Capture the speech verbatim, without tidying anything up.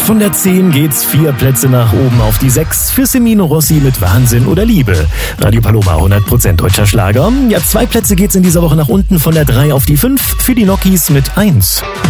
Von der zehn geht's vier Plätze nach oben auf die sechs für Semino Rossi mit Wahnsinn oder Liebe. Radio Paloma, hundert Prozent deutscher Schlager. Ja, zwei Plätze geht's in dieser Woche nach unten von der drei auf die fünf für die Nokis mit eins.